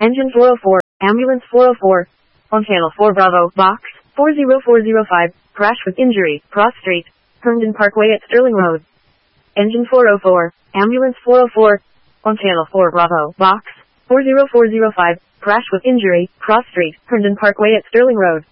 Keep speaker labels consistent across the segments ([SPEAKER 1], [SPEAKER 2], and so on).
[SPEAKER 1] Engine 404, Ambulance 404. On Channel 4 Bravo, Box 40405, crash with injury, cross street, Herndon Parkway at Sterling Road. Engine 404, Ambulance 404. On Channel 4 Bravo, Box 40405, crash with injury, cross street, Herndon Parkway at Sterling Road.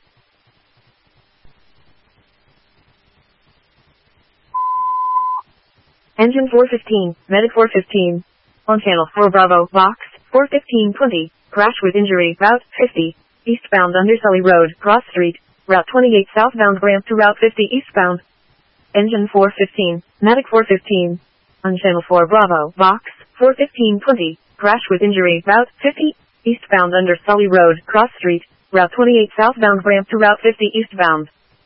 [SPEAKER 1] Engine 415, Medic 415. On Channel 4 Bravo, Box 41520, crash with injury, Route 50, eastbound Underselly Road, cross street, Route 28 southbound ramp to Route 50 eastbound. Engine 415, Medic 415. On Channel 4 Bravo, Box 41520, crash with injury, Route 50, eastbound Underselly Road, cross street, Route 28 southbound ramp to Route 50 eastbound.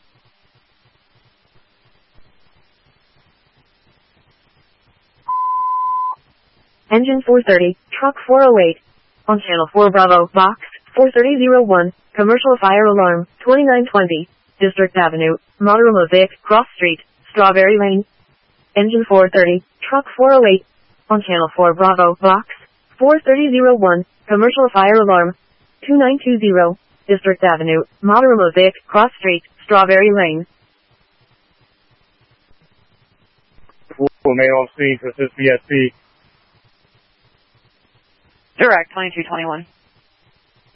[SPEAKER 1] Engine 430, Truck 408. On Channel 4 Bravo, Box 43001, Commercial Fire Alarm, 2920, District Avenue, Modern Mosaic, Cross Street, Strawberry Lane. Engine 430, Truck 408. On Channel 4 Bravo, Box 43001, Commercial Fire Alarm, 2920, District Avenue, Modern Mosaic, Cross Street, Strawberry Lane.
[SPEAKER 2] Main on scene to assist BSP.
[SPEAKER 3] Direct 2221.